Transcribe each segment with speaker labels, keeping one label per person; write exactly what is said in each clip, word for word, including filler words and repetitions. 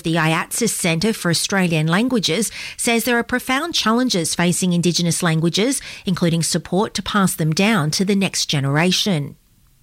Speaker 1: The I A T S I S Centre for Australian Languages says there are profound challenges facing Indigenous languages, including support to pass them down to the next generation.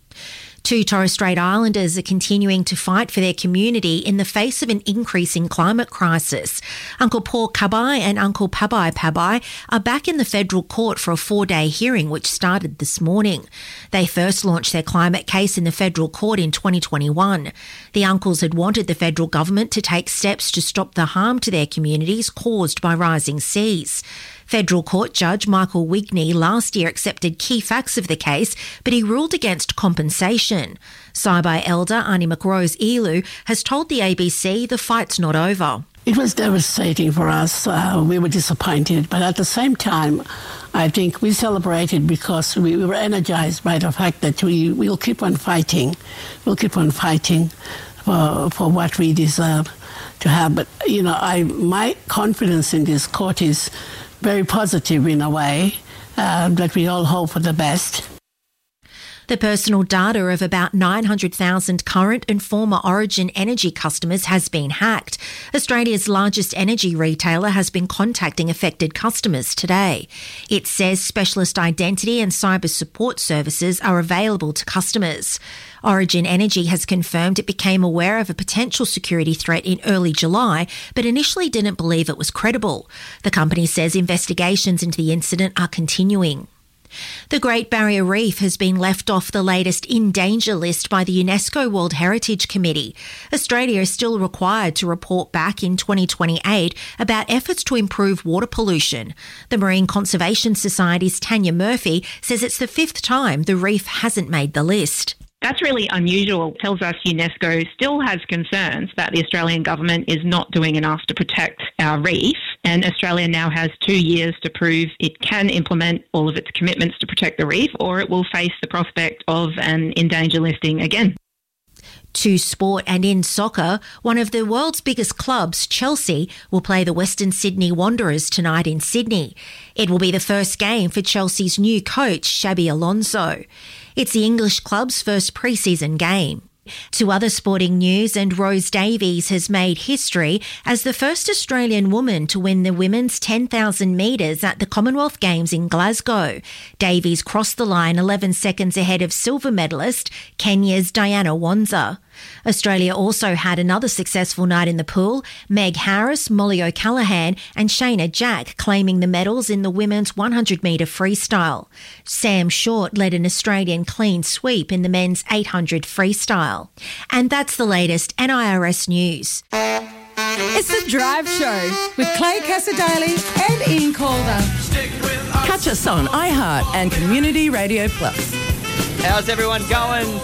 Speaker 1: Two Torres Strait Islanders are continuing to fight for their community in the face of an increasing climate crisis. Uncle Paul Kabai and Uncle Pabai Pabai are back in the federal court for a four-day hearing which started this morning. They first launched their climate case in the federal court in twenty twenty-one. The uncles had wanted the federal government to take steps to stop the harm to their communities caused by rising seas. Federal Court Judge Michael Wigney last year accepted key facts of the case, but he ruled against compensation. Saibai elder Annie McRose Elu has told the A B C the fight's not over.
Speaker 2: It was devastating for us. Uh, we were disappointed, but at the same time, I think we celebrated because we, we were energized by the fact that we will keep on fighting. We'll keep on fighting for, for what we deserve to have. But, you know, I my confidence in this court is very positive in a way, uh, that we all hope for the best.
Speaker 1: The personal data of about nine hundred thousand current and former Origin Energy customers has been hacked. Australia's largest energy retailer has been contacting affected customers today. It says specialist identity and cyber support services are available to customers. Origin Energy has confirmed it became aware of a potential security threat in early July, but initially didn't believe it was credible. The company says investigations into the incident are continuing. The Great Barrier Reef has been left off the latest in danger list by the UNESCO World Heritage Committee. Australia is still required to report back in twenty twenty-eight about efforts to improve water pollution. The Marine Conservation Society's Tanya Murphy says it's the fifth time the reef hasn't made the list.
Speaker 3: That's really unusual. It tells us UNESCO still has concerns that the Australian government is not doing enough to protect our reef, and Australia now has two years to prove it can implement all of its commitments to protect the reef, or it will face the prospect of an in danger listing again.
Speaker 1: To sport and in soccer, one of the world's biggest clubs, Chelsea, will play the Western Sydney Wanderers tonight in Sydney. It will be the first game for Chelsea's new coach, Xabi Alonso. It's the English club's first pre-season game. To other sporting news, and Rose Davies has made history as the first Australian woman to win the women's ten thousand metres at the Commonwealth Games in Glasgow. Davies crossed the line eleven seconds ahead of silver medalist Kenya's Diana Wanza. Australia also had another successful night in the pool, Meg Harris, Molly O'Callaghan and Shayna Jack claiming the medals in the women's one hundred metre freestyle. Sam Short led an Australian clean sweep in the men's eight hundred freestyle. And that's the latest N I R S news.
Speaker 4: It's The Drive Show with Clay Casadali and Ian Calder. Catch us on iHeart and Community Radio Plus.
Speaker 5: How's everyone going?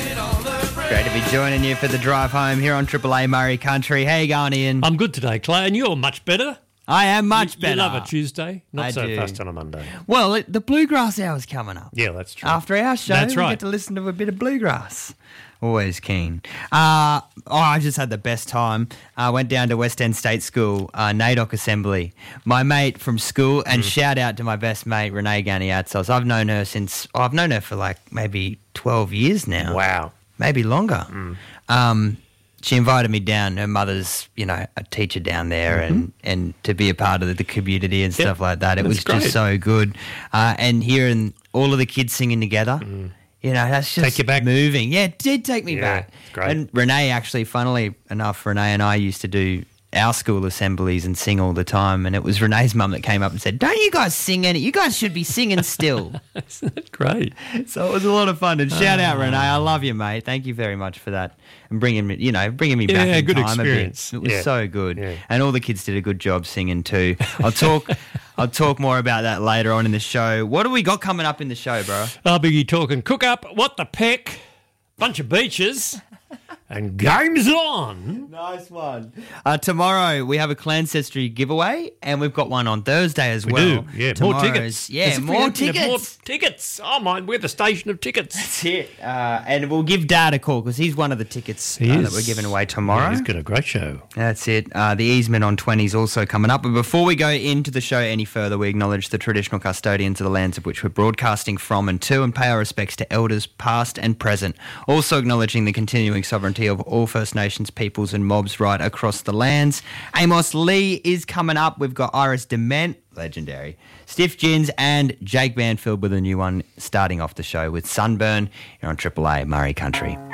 Speaker 5: Great to be joining you for the drive home here on Triple A Murray Country. How you going, Ian?
Speaker 6: I'm good today, Clay, and you're much better.
Speaker 5: I am much
Speaker 6: you,
Speaker 5: better.
Speaker 6: You love a Tuesday, not
Speaker 5: I
Speaker 6: so
Speaker 5: do.
Speaker 6: fast on a Monday.
Speaker 5: Well, it, the Bluegrass Hour's coming up.
Speaker 6: Yeah, that's true.
Speaker 5: After our show,
Speaker 6: that's right.
Speaker 5: we get to listen to a bit of bluegrass. Always keen. Uh, oh, I just had the best time. I uh, went down to West End State School, uh, NAIDOC Assembly. My mate from school, and mm. shout out to my best mate, Renee Ganiatzos. I've known her since, oh, I've known her for like maybe twelve years now.
Speaker 6: Wow.
Speaker 5: Maybe longer.
Speaker 6: Mm.
Speaker 5: Um, she invited me down. Her mother's, you know, a teacher down there, mm-hmm. and, and to be a part of the, the community and yep. stuff like that. It that's was great. Just so good. Uh, and hearing all of the kids singing together, mm. you know, that's just
Speaker 6: take you back.
Speaker 5: Moving. Yeah, it did take me
Speaker 6: yeah,
Speaker 5: back.
Speaker 6: It's great.
Speaker 5: And Renee, actually, funnily enough, Renee and I used to do our school assemblies and sing all the time, and it was Renee's mum that came up and said, don't you guys sing any? You guys should be singing still.
Speaker 6: Isn't that great?
Speaker 5: So it was a lot of fun. And shout
Speaker 6: oh.
Speaker 5: out, Renee. I love you, mate. Thank you very much for that. And bringing me, you know, bringing me
Speaker 6: yeah,
Speaker 5: back in
Speaker 6: good
Speaker 5: time
Speaker 6: experience.
Speaker 5: a bit. It was
Speaker 6: yeah.
Speaker 5: so good.
Speaker 6: Yeah.
Speaker 5: And all the kids did a good job singing too. I'll talk I'll talk more about that later on in the show. What do we got coming up in the show, bro?
Speaker 6: I'll be talking cook up, what the peck, bunch of beaches, and games on.
Speaker 5: Nice one. Uh, tomorrow we have a Clancestry giveaway, and we've got one on Thursday as
Speaker 6: we
Speaker 5: well.
Speaker 6: We do, yeah.
Speaker 5: Tomorrow's,
Speaker 6: more tickets.
Speaker 5: Yeah, more tickets.
Speaker 6: More tickets. Oh, my, we're the station of tickets.
Speaker 5: That's it. Uh, and we'll give Dad a call because he's one of the tickets uh, that we're giving away tomorrow.
Speaker 6: Yeah, he's got a great show.
Speaker 5: That's it. Uh, the easement on twenty is also coming up. But before we go into the show any further, we acknowledge the traditional custodians of the lands of which we're broadcasting from and to, and pay our respects to elders past and present. Also acknowledging the continuing sovereignty sovereignty of all First Nations peoples and mobs right across the lands. Amos Lee is coming up. We've got Iris Dement, legendary, Stiff Gins, and Jake Banfield with a new one starting off the show with Sunburn. You're on Triple A, Murray Country.